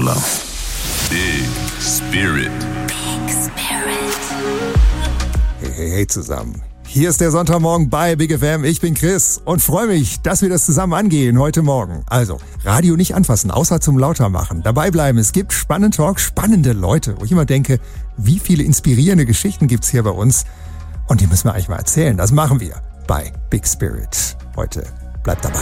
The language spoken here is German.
lang. Big Spirit. Big Spirit. Hey zusammen. Hier ist der Sonntagmorgen bei Big FM. Ich bin Chris und freue mich, dass wir das zusammen angehen heute Morgen. Also, Radio nicht anfassen, außer zum Lautermachen. Dabei bleiben. Es gibt spannenden Talk, spannende Leute, wo ich immer denke, wie viele inspirierende Geschichten gibt's hier bei uns? Und die müssen wir eigentlich mal erzählen. Das machen wir bei Big Spirit. Heute bleibt dabei.